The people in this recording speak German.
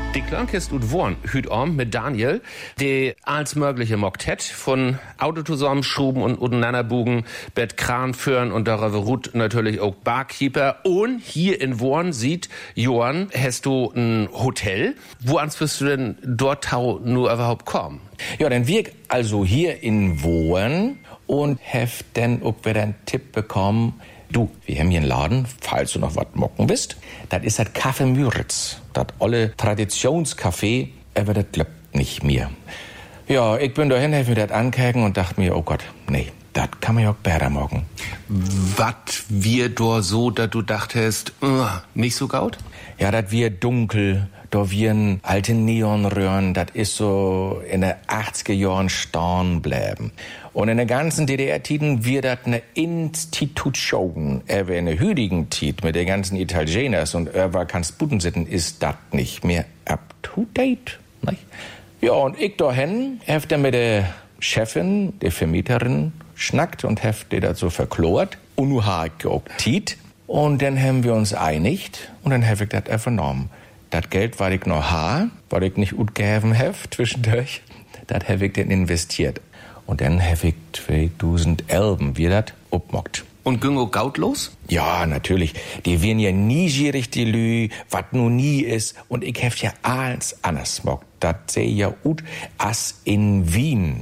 Die Klankist und Worn hüt mit Daniel, die als mögliche Moktet von Auto zusammenschuben und untereinanderbugen, Bett Kran führen und darüber ruht natürlich auch Barkeeper. Und hier in Worn sieht Johann, hast du ein Hotel. Wo ans wirst du denn dort nur überhaupt kommen? Ja, dann wir also hier in Worn und heft dann auch wieder einen Tipp bekommen. Du, wir haben hier einen Laden, falls du noch was mocken bist. Das ist das Café Müritz. Das olle Traditionscafé, aber das klappt nicht mehr. Ja, ich bin dahin, hab mir das angeguckt und dachte mir, oh Gott, nee, das kann man ja auch besser machen. Was wir da so, dass du dachtest, nicht so gaut? Ja, das wir dunkel, da wir ein alte Neonröhren, das ist so in den 80er Jahren stehen bleiben. Und in der ganzen DDR-Tiden wird das eine Institution. Aber in der hüdigen Tid mit den ganzen Italieners und Kansputensitten ist das nicht mehr up to date. Nicht? Ja, und ich dahin, hab dann mit der Chefin, der Vermieterin, schnackt und hab die dazu verklort. Und nu ha ich auch Tiet. Und dann haben wir uns einigt und dann hab ich das vernommen. Das Geld, was ich noch ha, was ich nicht utgegeben hab zwischendurch, das hab ich dann investiert. Und dann hab ich 2011 wieder das abmockt. Und ging auch gaut los? Ja, natürlich. Die werden ja nie gierig, die Lü, was nun nie ist. Und ich hab ja alles anders mockt. Das seh ja ut as in Wien.